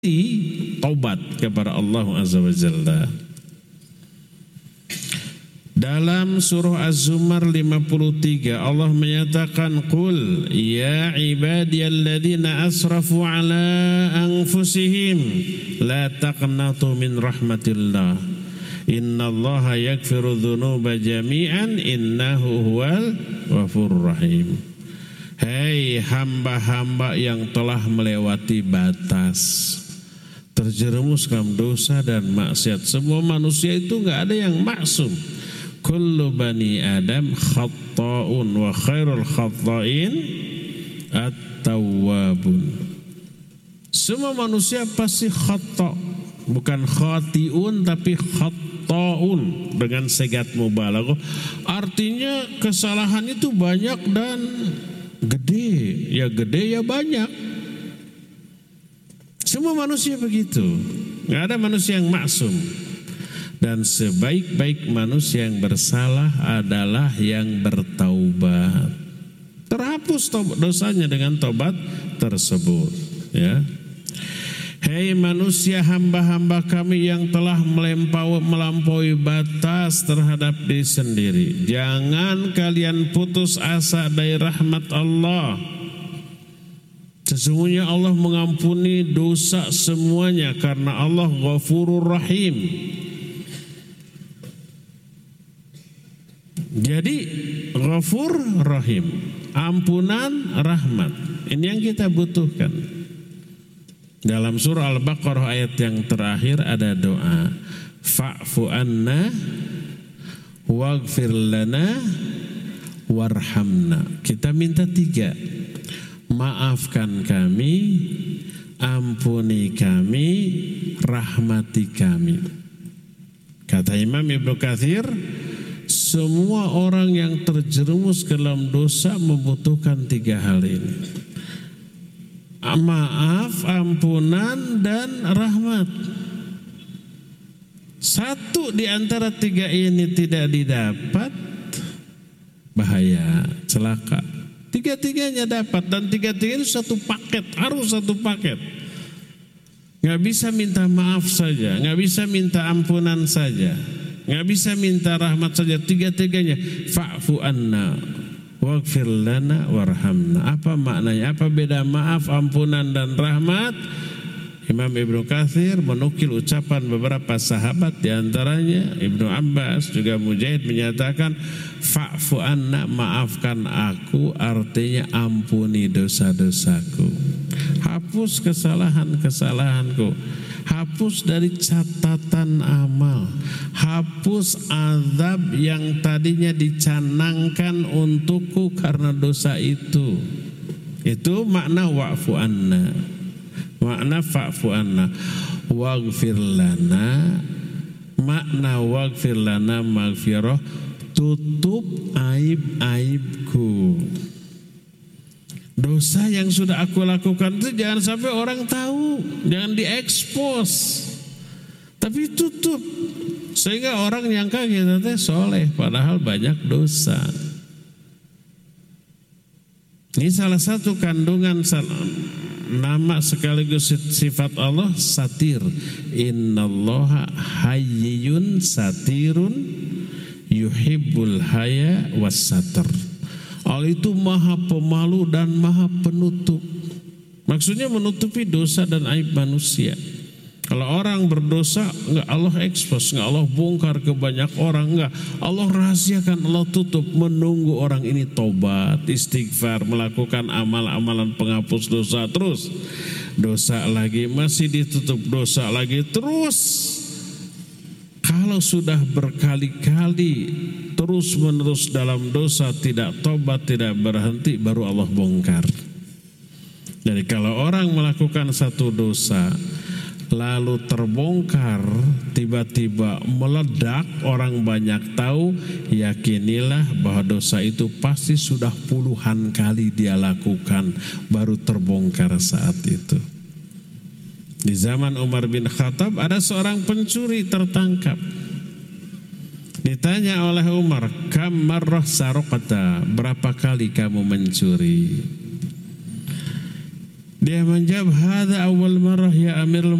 taubat kepada Allah Azza wa Jalla. Dalam surah Az-Zumar 53 Allah menyatakan qul ya ibadiyalladzina asrafu ala anfusihim la taqnatu min rahmatillah innallaha yaghfiru dzunuba jami'an innahu huwal ghafurur rahim. Hei hamba-hamba yang telah melewati batas, terjerumus dalam dosa dan maksiat. Semua manusia itu enggak ada yang maksum. Kullu bani Adam khatta'un wa khairul khatta'in at-tawwabun. Semua manusia pasti khata', bukan khati'un tapi khatta'un dengan sigat mubalaghah. Artinya kesalahan itu banyak dan gede ya banyak. Semua manusia begitu, nggak ada manusia yang maksum. Dan sebaik-baik manusia yang bersalah adalah yang bertaubat. Terhapus dosanya dengan taubat tersebut. Ya. Hei manusia, hamba-hamba kami yang telah melampaui batas terhadap diri sendiri, jangan kalian putus asa dari rahmat Allah. Sesungguhnya Allah mengampuni dosa semuanya karena Allah Ghafurur Rahim. Jadi Ghafur Rahim, ampunan, rahmat. Ini yang kita butuhkan. Dalam surah Al-Baqarah ayat yang terakhir ada doa fa'fu anna waghfir lana warhamna. Kita minta 3. Maafkan kami, ampuni kami, rahmati kami. Kata Imam Ibnu Katsir, semua orang yang terjerumus ke dalam dosa membutuhkan 3 hal ini. Maaf, ampunan, dan rahmat. Satu di antara 3 ini tidak didapat, bahaya, celaka. 3-tiganya dapat, dan 3-tiganya itu satu paket, harus satu paket. Nggak bisa minta maaf saja, nggak bisa minta ampunan saja, nggak bisa minta rahmat saja. 3-tiganya fa'fu anna waghfir lana warhamna. Apa maknanya? Apa beda maaf, ampunan, dan rahmat? Imam Ibnu Katsir menukil ucapan beberapa sahabat, diantaranya Ibnu Abbas, juga Mujahid menyatakan fa'fu anna, maafkan aku, artinya ampuni dosa-dosaku, hapus kesalahan-kesalahanku, hapus dari catatan amal, hapus azab yang tadinya dicanangkan untukku karena dosa itu. Itu makna wa'fu anna. Makna fa'fu anna waghfir lana, makna waghfir lana maghfirah, tutup aib-aibku. Dosa yang sudah aku lakukan itu jangan sampai orang tahu, jangan diekspos, tapi tutup sehingga orang nyangka kita teh soleh padahal banyak dosa. Ini salah satu kandungan nama sekaligus sifat Allah, satir. Innallaha hayyun satirun yuhibbul haya was satir. Allah itu maha pemalu dan maha penutup. Maksudnya menutupi dosa dan aib manusia. Kalau orang berdosa, enggak Allah ekspos, enggak Allah bongkar ke banyak orang, enggak. Allah rahasiakan, Allah tutup, menunggu orang ini tobat, istighfar, melakukan amal-amalan penghapus dosa terus. Dosa lagi, masih ditutup, dosa lagi terus. Kalau sudah berkali-kali terus-menerus dalam dosa, tidak tobat, tidak berhenti, baru Allah bongkar. Jadi kalau orang melakukan satu dosa lalu terbongkar, tiba-tiba meledak, orang banyak tahu, yakinilah bahwa dosa itu pasti sudah puluhan kali dia lakukan, baru terbongkar saat itu. Di zaman Umar bin Khattab ada seorang pencuri tertangkap. Ditanya oleh Umar, kam marrah saraqata, berapa kali kamu mencuri? Dia menjawab, hadza awal marah ya Amirul